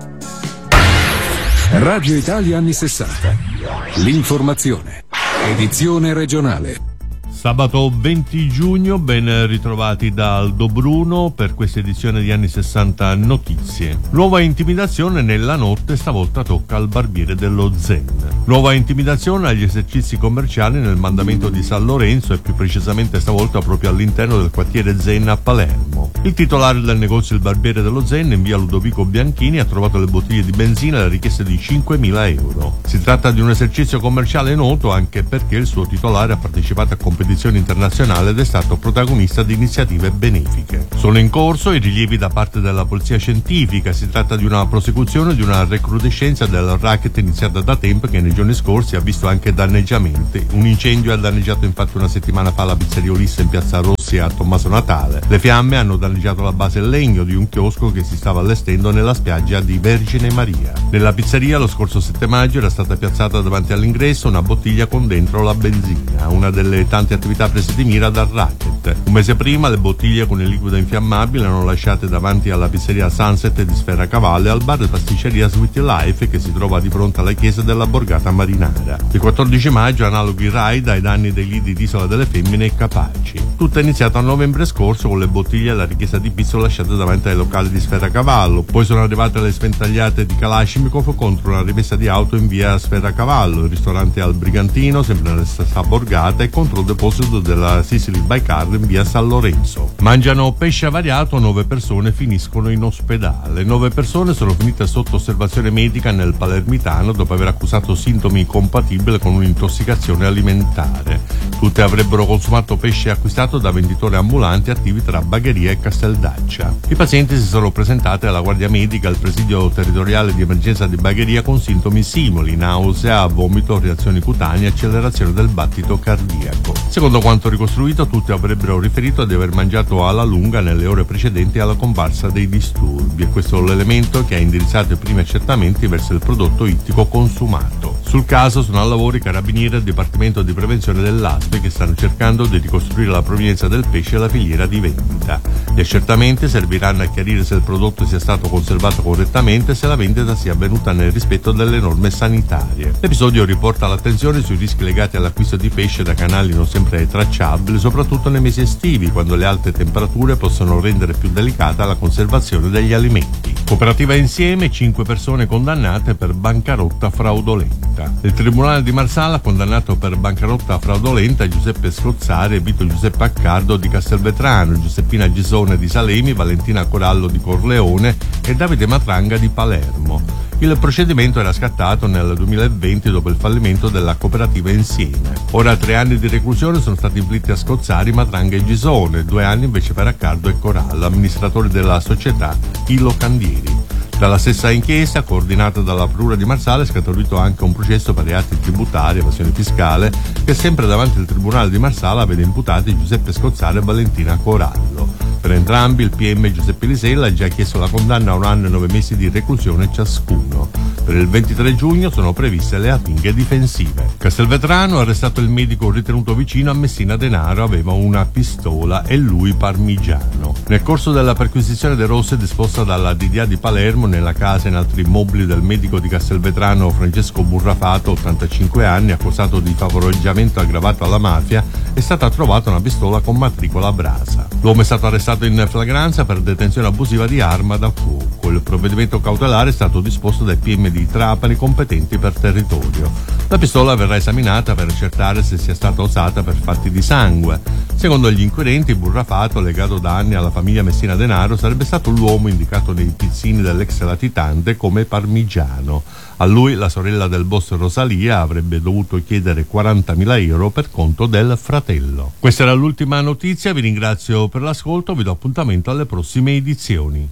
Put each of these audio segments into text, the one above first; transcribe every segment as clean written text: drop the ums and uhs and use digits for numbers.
Radio Italia anni 60. L'informazione. Edizione regionale. Sabato 20 giugno, ben ritrovati da Aldo Bruno per questa edizione di anni 60 notizie. Nuova intimidazione nella notte, stavolta tocca al barbiere dello Zen. Nuova intimidazione agli esercizi commerciali nel mandamento di San Lorenzo e più precisamente stavolta proprio all'interno del quartiere Zen a Palermo. Il titolare del negozio Il Barbiere dello Zen in via Ludovico Bianchini ha trovato le bottiglie di benzina alla richiesta di 5.000 euro. Si tratta di un esercizio commerciale noto anche perché il suo titolare ha partecipato a competizioni internazionali ed è stato protagonista di iniziative benefiche. Sono in corso i rilievi da parte della polizia scientifica. Si tratta di una prosecuzione di una recrudescenza del racket iniziata da tempo che nei giorni scorsi ha visto anche danneggiamenti. Un incendio ha danneggiato infatti una settimana fa la pizzeria Ulisse in piazza Rossi a Tommaso Natale. Le fiamme hanno danneggiato la base in legno di un chiosco che si stava allestendo nella spiaggia di Vergine Maria. Nella pizzeria lo scorso 7 maggio era stata piazzata davanti all'ingresso una bottiglia con dentro la benzina, una delle tante attività prese di mira dal racket. Un mese prima le bottiglie con il liquido infiammabile erano lasciate davanti alla pizzeria Sunset di Sferracavalle e al bar e pasticceria Sweet Life che si trova di fronte alla chiesa della Borgata Marinara. Il 14 maggio analoghi raid ai danni dei lidi di Isola delle Femmine e Capaci. Tutto è iniziato a novembre scorso con le bottiglie e la richiesta di pizzo lasciate davanti ai locali di Sferracavallo. Poi sono arrivate le sventagliate di Kalashnikov contro una rimessa di auto in via Sferracavallo, il ristorante al Brigantino sempre nella stessa Borgata e contro il deposito della Sicily by Car in via San Lorenzo. Mangiano pesce avariato, 9 persone finiscono in ospedale. 9 persone sono finite sotto osservazione medica nel Palermitano dopo aver accusato sintomi compatibili con un'intossicazione alimentare. Tutte avrebbero consumato pesce acquistato da venditori ambulanti attivi tra Bagheria e Casteldaccia. I pazienti si sono presentati alla guardia medica al presidio territoriale di emergenza di Bagheria con sintomi simili: nausea, vomito, reazioni cutanee, accelerazione del battito cardiaco. Secondo quanto ricostruito, tutti avrebbero riferito di aver mangiato alla lunga nelle ore precedenti alla comparsa dei disturbi e questo è l'elemento che ha indirizzato i primi accertamenti verso il prodotto ittico consumato. Sul caso sono a lavoro i carabinieri del Dipartimento di Prevenzione dell'ASP che stanno cercando di ricostruire la provenienza del pesce e la filiera di vendita. Gli accertamenti serviranno a chiarire se il prodotto sia stato conservato correttamente e se la vendita sia avvenuta nel rispetto delle norme sanitarie. L'episodio riporta l'attenzione sui rischi legati all'acquisto di pesce da canali non sempre tracciabili, soprattutto nei mesi estivi, quando le alte temperature possono rendere più delicata la conservazione degli alimenti. Cooperativa Insieme, 5 persone condannate per bancarotta fraudolenta. Il Tribunale di Marsala ha condannato per bancarotta fraudolenta Giuseppe Scozzari e Vito Giuseppe Accardo di Castelvetrano, Giuseppina Gisone di Salemi, Valentina Corallo di Corleone e Davide Matranga di Palermo. Il procedimento era scattato nel 2020 dopo il fallimento della cooperativa Insieme. Ora 3 anni di reclusione sono stati inflitti a Scozzari, Matranga e Gisone, 2 anni invece per Accardo e Corallo, amministratori della società I Locandieri. Dalla stessa inchiesta, coordinata dalla Procura di Marsala, è scaturito anche un processo per reati tributari e evasione fiscale che sempre davanti al Tribunale di Marsala vede imputati Giuseppe Scozzari e Valentina Corallo. Per entrambi il PM Giuseppe Lisella ha già chiesto la condanna a 1 anno e 9 mesi di reclusione ciascuno. Per il 23 giugno sono previste le atinghe difensive. Castelvetrano ha arrestato il medico ritenuto vicino a Messina Denaro, aveva una pistola e lui parmigiano. Nel corso della perquisizione dei Rosse disposta dalla DDA di Palermo nella casa e in altri immobili del medico di Castelvetrano Francesco Burrafato, 85 anni, accusato di favoreggiamento aggravato alla mafia, è stata trovata una pistola con matricola Brasa. L'uomo è stato arrestato in flagranza per detenzione abusiva di arma da fuoco. Il provvedimento cautelare è stato disposto dai PM di Trapani competenti per territorio. La pistola verrà esaminata per accertare se sia stata usata per fatti di sangue. Secondo gli inquirenti, Burrafato, legato da anni alla famiglia Messina Denaro, sarebbe stato l'uomo indicato nei pizzini dell'ex latitante come parmigiano. A lui la sorella del boss Rosalia avrebbe dovuto chiedere 40.000 euro per conto del fratello. Questa era l'ultima notizia, vi ringrazio per l'ascolto, vi do appuntamento alle prossime edizioni.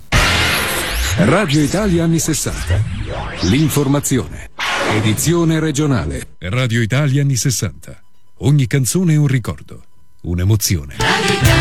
Radio Italia anni 60. L'informazione. Edizione regionale. Radio Italia anni 60. Ogni canzone è un ricordo, un'emozione.